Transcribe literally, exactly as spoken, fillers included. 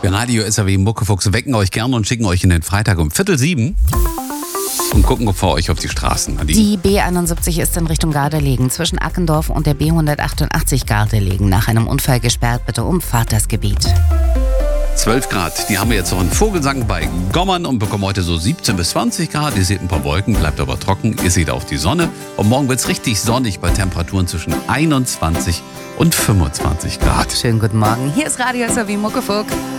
Wir Radio S R W Muckefuchs wecken euch gerne und schicken euch in den Freitag um Viertel sieben und gucken vor euch auf die Straßen. Nadine. Die B einundsiebzig ist in Richtung Gardelegen zwischen Ackendorf und der B hundertachtundachtzig Gardelegen. Nach einem Unfall gesperrt, bitte umfahrt das Gebiet. zwölf Grad, die haben wir jetzt noch in Vogelsang bei Gommern und bekommen heute so siebzehn bis zwanzig Grad. Ihr seht ein paar Wolken, bleibt aber trocken. Ihr seht auch die Sonne. Und morgen wird es richtig sonnig bei Temperaturen zwischen einundzwanzig und fünfundzwanzig Grad. Schönen guten Morgen. Hier ist Radio S R W Muckefuchs.